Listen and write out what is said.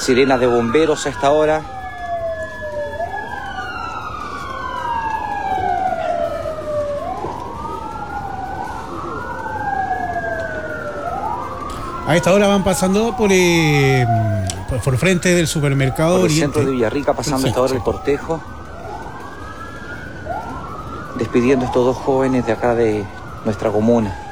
Sirenas de bomberos a esta hora. A esta hora van pasando por frente del supermercado Por el Oriente. centro de Villarrica, pasando esta hora el cortejo. Despidiendo a estos dos jóvenes de acá de nuestra comuna.